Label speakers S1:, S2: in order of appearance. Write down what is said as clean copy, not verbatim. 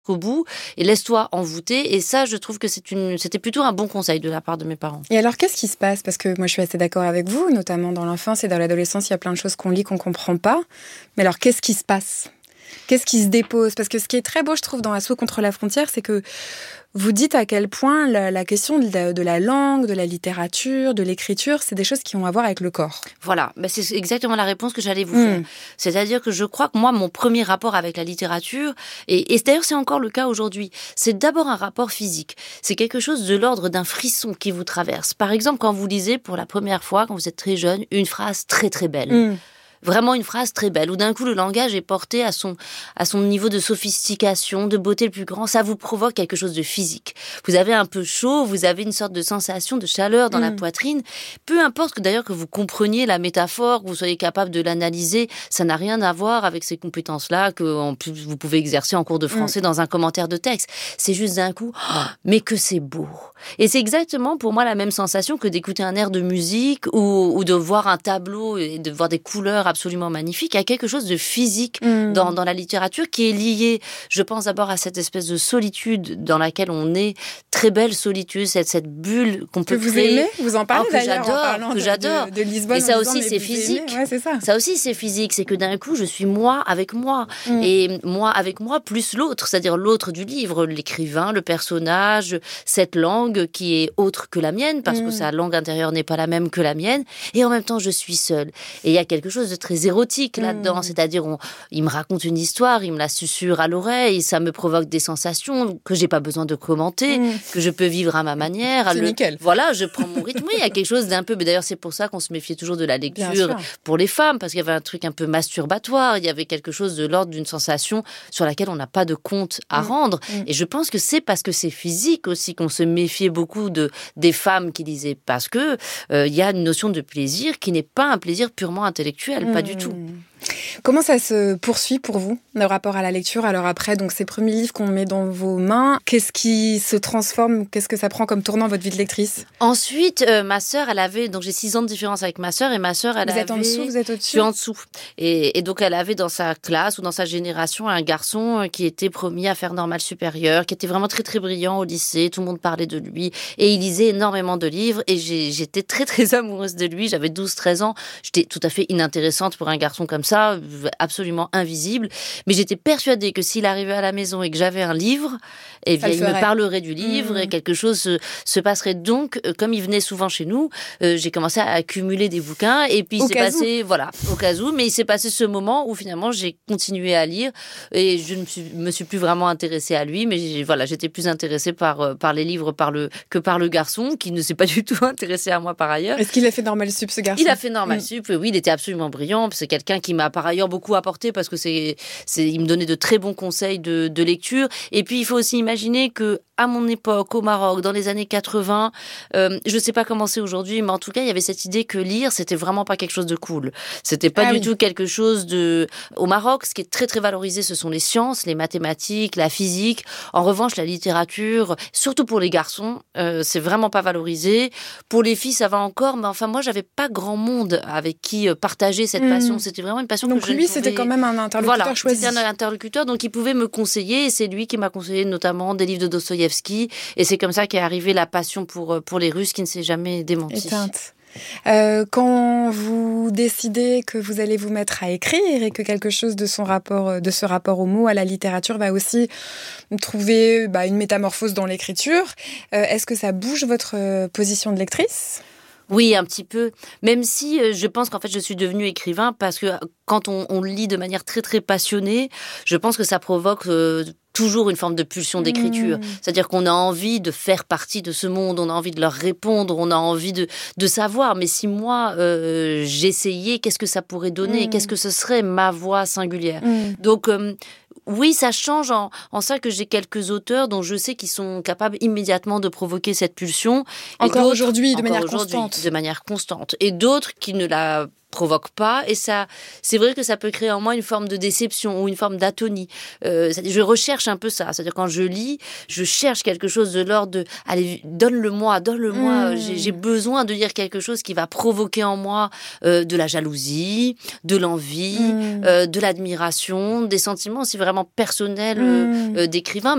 S1: jusqu'au bout et laisse-toi envoûter. Et ça, je trouve que c'était plutôt un bon conseil de la part de mes parents.
S2: Et alors, qu'est-ce qui se passe ? Parce que moi, je suis assez d'accord avec vous, notamment dans l'enfance et dans l'adolescence, il y a plein de choses qu'on lit qu'on comprend pas. Mais alors, qu'est-ce qui se passe ? Qu'est-ce qui se dépose ? Parce que ce qui est très beau, je trouve, dans Assaut contre la frontière, c'est que vous dites à quel point la question de la langue, de la littérature, de l'écriture, c'est des choses qui ont à voir avec le corps.
S1: Voilà, c'est exactement la réponse que j'allais vous faire. C'est-à-dire que je crois que moi, mon premier rapport avec la littérature, et d'ailleurs c'est encore le cas aujourd'hui, c'est d'abord un rapport physique. C'est quelque chose de l'ordre d'un frisson qui vous traverse. Par exemple, quand vous lisez pour la première fois, quand vous êtes très jeune, une phrase très très belle. Vraiment une phrase très belle, où d'un coup le langage est porté à son niveau de sophistication, de beauté le plus grand, ça vous provoque quelque chose de physique. Vous avez un peu chaud, vous avez une sorte de sensation de chaleur dans la poitrine, peu importe que vous compreniez la métaphore, que vous soyez capable de l'analyser, ça n'a rien à voir avec ces compétences-là que en plus vous pouvez exercer en cours de français dans un commentaire de texte. C'est juste d'un coup, mais que c'est beau. Et c'est exactement pour moi la même sensation que d'écouter un air de musique ou de voir un tableau et de voir des couleurs absolument magnifique. Il y a quelque chose de physique dans la littérature qui est lié, je pense d'abord à cette espèce de solitude dans laquelle on est, très belle solitude, cette bulle qu'on peut créer.
S2: Que vous aimez ? Vous en parlez d'ailleurs
S1: que j'adore.
S2: De Lisbonne.
S1: Et ça aussi, c'est physique.
S2: Ouais, c'est ça.
S1: Ça aussi, c'est physique. C'est que d'un coup, je suis moi avec moi. Et moi avec moi plus l'autre, c'est-à-dire l'autre du livre, l'écrivain, le personnage, cette langue qui est autre que la mienne, parce que sa langue intérieure n'est pas la même que la mienne. Et en même temps, je suis seule. Et il y a quelque chose de très érotique là-dedans, c'est-à-dire il me raconte une histoire, il me la susurre à l'oreille, ça me provoque des sensations que j'ai pas besoin de commenter, que je peux vivre à ma manière.
S2: C'est nickel.
S1: Voilà, je prends mon rythme. Oui, il y a quelque chose d'un peu, mais d'ailleurs c'est pour ça qu'on se méfiait toujours de la lecture pour les femmes, parce qu'il y avait un truc un peu masturbatoire, il y avait quelque chose de l'ordre d'une sensation sur laquelle on n'a pas de compte à rendre. Et je pense que c'est parce que c'est physique aussi qu'on se méfiait beaucoup des femmes qui lisaient, parce que il y a une notion de plaisir qui n'est pas un plaisir purement intellectuel, pas du tout.
S2: Comment ça se poursuit pour vous, le rapport à la lecture ? Alors après, donc ces premiers livres qu'on met dans vos mains, qu'est-ce qui se transforme ? Qu'est-ce que ça prend comme tournant votre vie de lectrice ?
S1: Ensuite, ma sœur, elle avait... Donc j'ai 6 ans de différence avec ma sœur, et ma sœur, elle avait...
S2: Vous êtes en dessous, vous êtes au-dessus ?
S1: Je suis en dessous. Et donc elle avait dans sa classe ou dans sa génération un garçon qui était promis à faire normale supérieure, qui était vraiment très très brillant au lycée, tout le monde parlait de lui, et il lisait énormément de livres, et j'étais très très amoureuse de lui, j'avais 12-13 ans, j'étais tout à fait inintéressante pour un garçon comme ça, absolument invisible, mais j'étais persuadée que s'il arrivait à la maison et que j'avais un livre, eh bien, il me parlerait du livre et quelque chose se passerait. Donc, comme il venait souvent chez nous, j'ai commencé à accumuler des bouquins, et puis il s'est passé, voilà, au cas où, mais il s'est passé ce moment où finalement j'ai continué à lire et je ne me suis plus vraiment intéressée à lui, mais voilà, j'étais plus intéressée par les livres que par le garçon, qui ne s'est pas du tout intéressé à moi par ailleurs.
S2: Est-ce qu'il a fait Normal Sup, ce garçon ?
S1: Il a fait Normal Sup, oui, il était absolument brillant, c'est quelqu'un qui m'a par ailleurs beaucoup apporté, parce que il me donnait de très bons conseils de lecture. Et puis il faut aussi imaginer que à mon époque, au Maroc, dans les années 80, je sais pas comment c'est aujourd'hui, mais en tout cas, il y avait cette idée que lire, c'était vraiment pas quelque chose de cool. C'était pas du tout quelque chose de... Au Maroc, ce qui est très très valorisé, ce sont les sciences, les mathématiques, la physique. En revanche, la littérature, surtout pour les garçons, c'est vraiment pas valorisé. Pour les filles, ça va encore, mais enfin, moi, j'avais pas grand monde avec qui partager cette passion. C'était vraiment une passion
S2: donc
S1: que je
S2: lui, c'était quand même un interlocuteur choisi.
S1: C'était un interlocuteur, donc il pouvait me conseiller, et c'est lui qui m'a conseillé notamment des livres de Dostoïevski, et c'est comme ça qu'est arrivée la passion pour les Russes, qui ne s'est jamais démentie.
S2: Éteinte. Quand vous décidez que vous allez vous mettre à écrire et que quelque chose de ce rapport au mot, à la littérature, va aussi trouver une métamorphose dans l'écriture, est-ce que ça bouge votre position de lectrice ?
S1: Oui, un petit peu. Même si je pense qu'en fait, je suis devenue écrivain parce que quand on lit de manière très, très passionnée, je pense que ça provoque toujours une forme de pulsion d'écriture. C'est-à-dire qu'on a envie de faire partie de ce monde, on a envie de leur répondre, on a envie de savoir. Mais si moi, j'essayais, qu'est-ce que ça pourrait donner ? Qu'est-ce que ce serait ma voix singulière ? Donc... oui, ça change en ça que j'ai quelques auteurs dont je sais qu'ils sont capables immédiatement de provoquer cette pulsion.
S2: Encore aujourd'hui, de manière constante.
S1: De manière constante. Et d'autres qui ne la provoque pas, et ça, c'est vrai que ça peut créer en moi une forme de déception ou une forme d'atonie. Je recherche un peu ça, c'est-à-dire quand je lis, je cherche quelque chose de l'ordre de allez, donne-le-moi, j'ai besoin de lire quelque chose qui va provoquer en moi de la jalousie, de l'envie, de l'admiration, des sentiments aussi vraiment personnels d'écrivain.